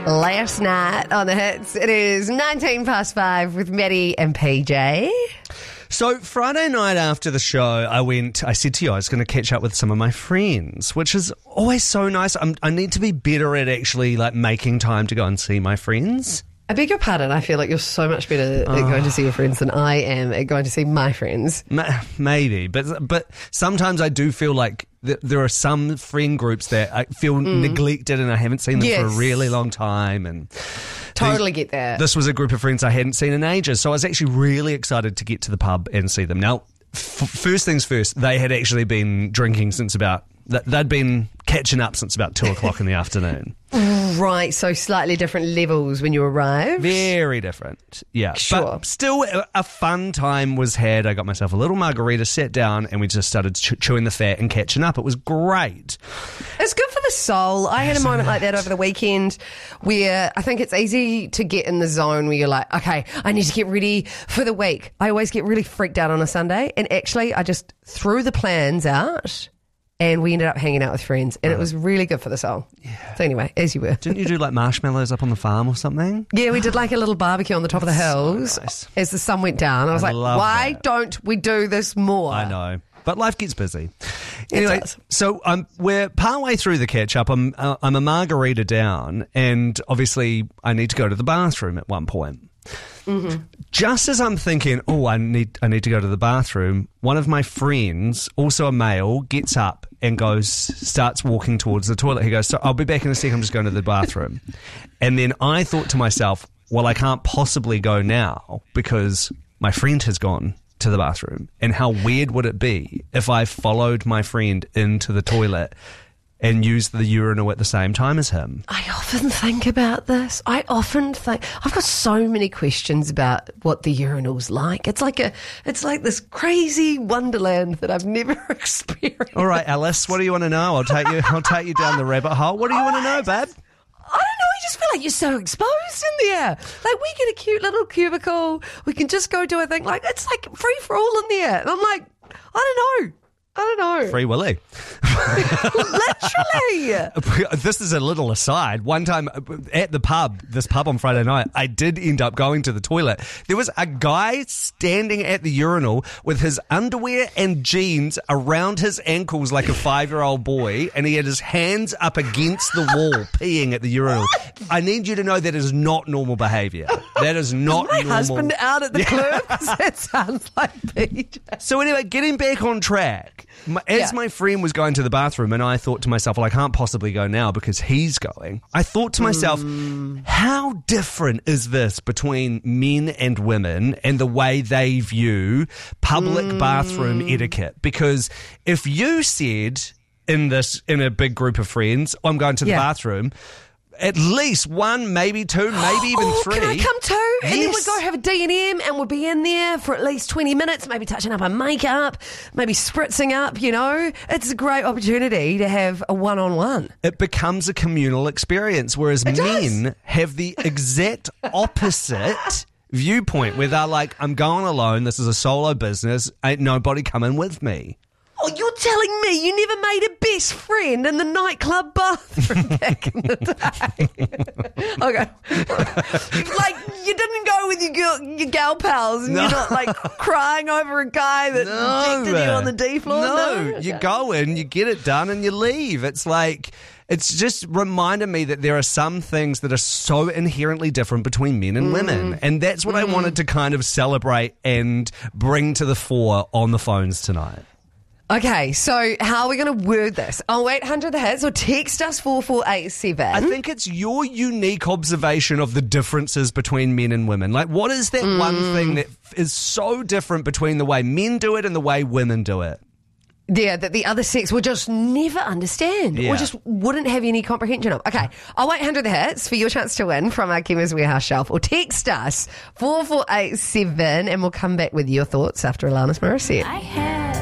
Last night on the hits, it is 5:19 with Maddie and PJ. So Friday night after the show, I said to you I was going to catch up with some of my friends, which is always so nice. I need to be better at actually making time to go and see my friends. I beg your pardon, I feel like you're so much better at going to see your friends than I am at going to see my friends. Maybe, but sometimes I do feel like there are some friend groups that I feel neglected and I haven't seen them for a really long time. And totally get that. This was a group of friends I hadn't seen in ages, so I was actually really excited to get to the pub and see them. Now, first things first, they had actually been drinking since they'd been catching up since about 2 o'clock in the afternoon. Right, so slightly different levels when you arrived. Very different, yeah. Sure. But still, a fun time was had. I got myself a little margarita, sat down, and we just started chewing the fat and catching up. It was great. It's good for the soul. I had a moment like that over the weekend where I think it's easy to get in the zone where you're like, okay, I need to get ready for the week. I always get really freaked out on a Sunday, and actually I just threw the plans out. And we ended up hanging out with friends, and it was really good for the soul. Yeah. So anyway, as you were. Didn't you do marshmallows up on the farm or something? Yeah, we did a little barbecue on the top of the hills nice. as the sun went down. I was like, why don't we do this more? I know. But life gets busy. Anyway, so we're partway through the catch-up. I'm a margarita down, and obviously I need to go to the bathroom at one point. Mm-hmm. Just as I'm thinking, I need to go to the bathroom, one of my friends, also a male, gets up and starts walking towards the toilet. He goes, so I'll be back in a sec, I'm just going to the bathroom. And then I thought to myself, well, I can't possibly go now because my friend has gone to the bathroom. And how weird would it be if I followed my friend into the toilet and used the urinal at the same time as him? I often think about this. I've got so many questions about what the urinal's like. It's like this crazy wonderland that I've never experienced. All right, Alice, what do you want to know? I'll take you down the rabbit hole. What do you want to know, babe? I don't know, I just feel like you're so exposed in there. We get a cute little cubicle, we can just go do a thing. It's like free for all in there. And I'm like, I don't know. Free Willy. Literally. This is a little aside. One time at this pub on Friday night, I did end up going to the toilet. There was a guy standing at the urinal with his underwear and jeans around his ankles like a 5-year-old boy, and he had his hands up against the wall peeing at the urinal. I need you to know that is not normal behaviour. That is not normal. My husband out at the club? That sounds like PJ. So anyway, getting back on track. My friend was going to the bathroom, and I thought to myself, well, I can't possibly go now because he's going. I thought to myself, how different is this between men and women and the way they view public bathroom etiquette? Because if you said in a big group of friends, I'm going to the bathroom, at least one, maybe two, maybe even three. Can I come too? Yes. And then we'd go have a D&M and we'll be in there for at least 20 minutes, maybe touching up our makeup, maybe spritzing up, It's a great opportunity to have a one-on-one. It becomes a communal experience, whereas men have the exact opposite viewpoint where they're like, I'm going alone, this is a solo business, ain't nobody coming with me. Oh, you're telling me you never made a best friend in the nightclub bathroom back in the day? Okay. You didn't go with your gal pals and you're not crying over a guy that rejected you on the D floor? No, you go in, you get it done and you leave. It's just reminded me that there are some things that are so inherently different between men and women. And that's what I wanted to kind of celebrate and bring to the fore on the phones tonight. Okay, so how are we going to word this? 0800 the hits or text us 4487. I think it's your unique observation of the differences between men and women. What is that one thing that is so different between the way men do it and the way women do it? Yeah, that the other sex would just never understand or just wouldn't have any comprehension of. Okay, 0800 the hits for your chance to win from our Chemist Warehouse shelf, or text us 4487 and we'll come back with your thoughts after Alanis Morissette.